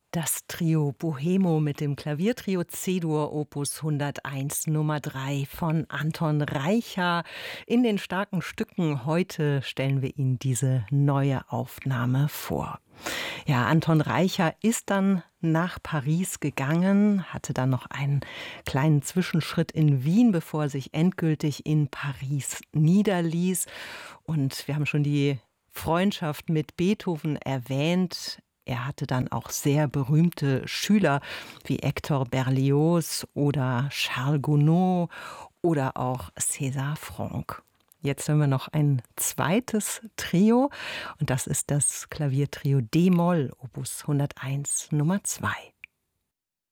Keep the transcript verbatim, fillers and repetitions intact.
Das Trio Bohemo mit dem Klaviertrio C-Dur Opus hunderteins Nummer drei von Anton Reicha in den starken Stücken. Heute stellen wir Ihnen diese neue Aufnahme vor. Ja, Anton Reicha ist dann nach Paris gegangen, hatte dann noch einen kleinen Zwischenschritt in Wien, bevor er sich endgültig in Paris niederließ. Und wir haben schon die Freundschaft mit Beethoven erwähnt. Er hatte dann auch sehr berühmte Schüler wie Hector Berlioz oder Charles Gounod oder auch César Franck. Jetzt hören wir noch ein zweites Trio und das ist das Klaviertrio D-Moll, Opus hunderteins Nummer zwei.